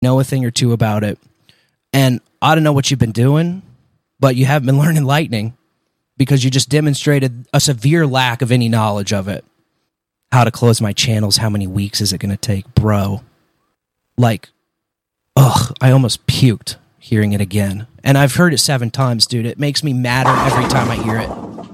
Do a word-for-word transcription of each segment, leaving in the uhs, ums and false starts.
know a thing or two about it. And I don't know what you've been doing, but you haven't been learning Lightning because you just demonstrated a severe lack of any knowledge of it. How to close my channels, how many weeks is it going to take? Bro, like, ugh, I almost puked hearing it again. And I've heard it seven times, dude. It makes me madder every time I hear it.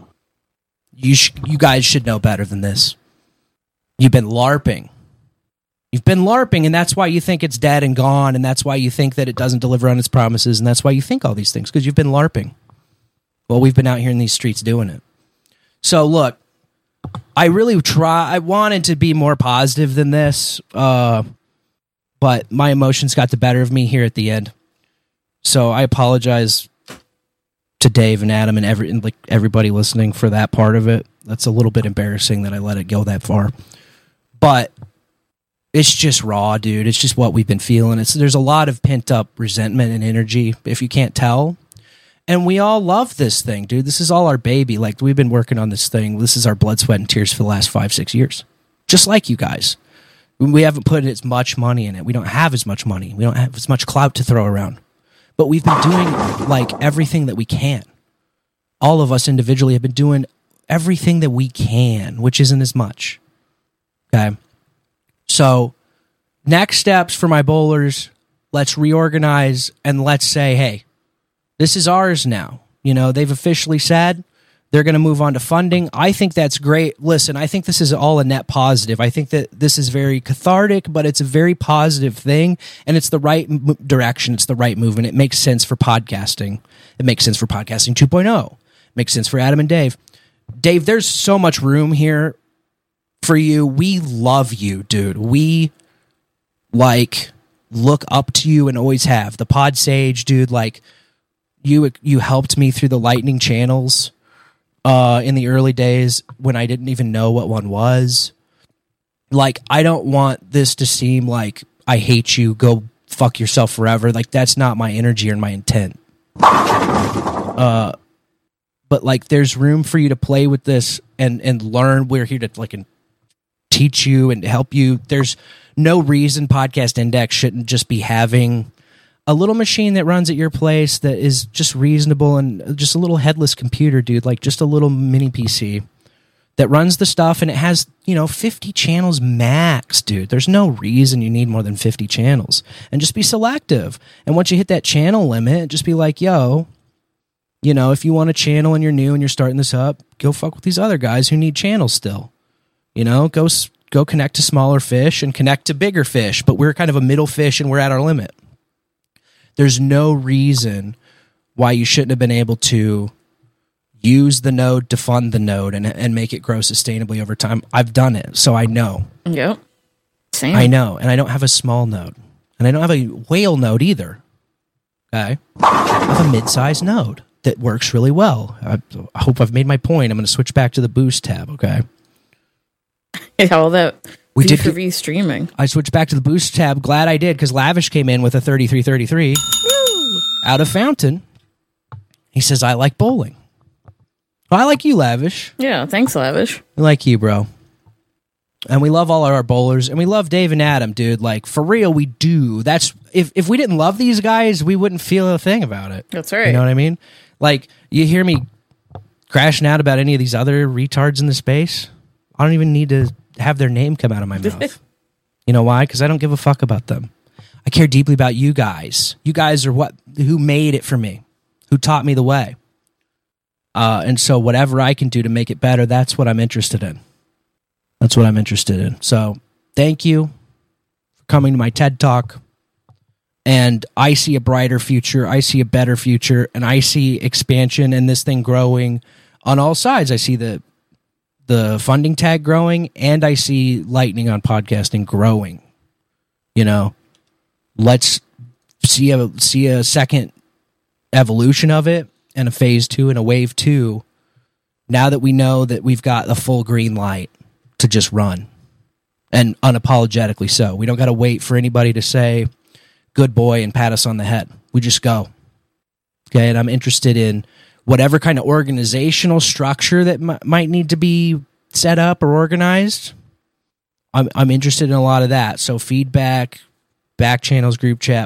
You sh- you guys should know better than this. You've been LARPing. You've been LARPing, and that's why you think it's dead and gone, and that's why you think that it doesn't deliver on its promises, and that's why you think all these things, because you've been LARPing. Well, we've been out here in these streets doing it. So, look, I really try. I wanted to be more positive than this, uh, but my emotions got the better of me here at the end. So I apologize to Dave and Adam and every and like everybody listening for that part of it. That's a little bit embarrassing that I let it go that far, but it's just raw, dude. It's just what we've been feeling. It's there's a lot of pent up resentment and energy, if you can't tell. And we all love this thing, dude. This is all our baby. Like, we've been working on this thing. This is our blood, sweat, and tears for the last five, six years. Just like you guys. We haven't put as much money in it. We don't have as much money. We don't have as much clout to throw around. But we've been doing, like, everything that we can. All of us individually have been doing everything that we can, which isn't as much. Okay? So, next steps for my bowlers, let's reorganize and let's say, hey, this is ours now. You know, they've officially said they're going to move on to funding. I think that's great. Listen, I think this is all a net positive. I think that this is very cathartic, but it's a very positive thing, and it's the right m- direction. It's the right movement. It makes sense for podcasting. It makes sense for podcasting two point oh. It makes sense for Adam and Dave. Dave, there's so much room here for you. We love you, dude. We, like, look up to you and always have. The Pod Sage, dude, like, You you helped me through the Lightning channels uh, in the early days when I didn't even know what one was. Like, I don't want this to seem like I hate you, go fuck yourself forever. Like, that's not my energy or my intent. Uh, but, like, there's room for you to play with this and, and learn. We're here to, like, and teach you and help you. There's no reason Podcast Index shouldn't just be having a little machine that runs at your place that is just reasonable and just a little headless computer, dude, like just a little mini P C that runs the stuff, and it has, you know, fifty channels max, dude. There's no reason you need more than fifty channels. And just be selective. And once you hit that channel limit, just be like, yo, you know, if you want a channel and you're new and you're starting this up, go fuck with these other guys who need channels still. You know, go go connect to smaller fish and connect to bigger fish, but we're kind of a middle fish and we're at our limit. There's no reason why you shouldn't have been able to use the node to fund the node and and make it grow sustainably over time. I've done it, so I know. Yep. Same. I know, and I don't have a small node. And I don't have a whale node either. Okay? I have a mid-sized node that works really well. I, I hope I've made my point. I'm going to switch back to the boost tab, okay? Yeah, all that we V did for V streaming. I switched back to the boost tab. Glad I did, because Lavish came in with a thirty-three thirty-three out of Fountain. He says, I like bowling. Well, I like you, Lavish. Yeah, thanks, Lavish. We like you, bro. And we love all of our bowlers, and we love Dave and Adam, dude. Like, for real, we do. That's if, if we didn't love these guys, we wouldn't feel a thing about it. That's right. You know what I mean? Like, you hear me crashing out about any of these other retards in the space, I don't even need to have their name come out of my mouth. You know why? Because I don't give a fuck about them. I care deeply about you guys. You guys are what who made it for me, who taught me the way. Uh, and so whatever I can do to make it better, that's what I'm interested in. That's what I'm interested in. So thank you for coming to my TED Talk. And I see a brighter future. I see a better future. And I see expansion and this thing growing on all sides. I see the the funding tag growing, and I see Lightning on podcasting growing. You know, let's see a see a second evolution of it, and a phase two and a wave two. Now that we know that we've got the full green light to just run, and unapologetically so. We don't got to wait for anybody to say good boy and pat us on the head. We just go. Okay, and I'm interested in whatever kind of organizational structure that m- might need to be set up or organized. I'm I'm interested in a lot of that. So feedback, back channels, group chat,